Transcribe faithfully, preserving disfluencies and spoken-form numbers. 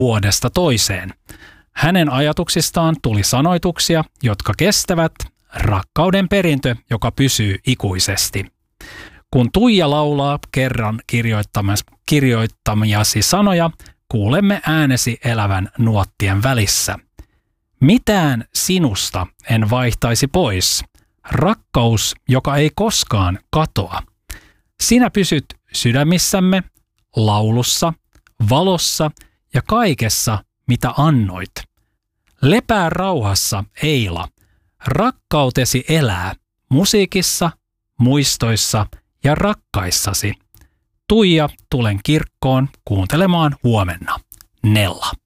vuodesta toiseen. Hänen ajatuksistaan tuli sanoituksia, jotka kestävät, rakkauden perintö, joka pysyy ikuisesti. Kun Tuija laulaa kerran kirjoittamiasi sanoja, kuulemme äänesi elävän nuottien välissä. Mitään sinusta en vaihtaisi pois. Rakkaus, joka ei koskaan katoa. Sinä pysyt sydämissämme, laulussa, valossa ja kaikessa, mitä annoit. Lepää rauhassa, Eila. Rakkautesi elää musiikissa, muistoissa ja rakkaissasi. Tuija, tulen kirkkoon kuuntelemaan huomenna. Nella.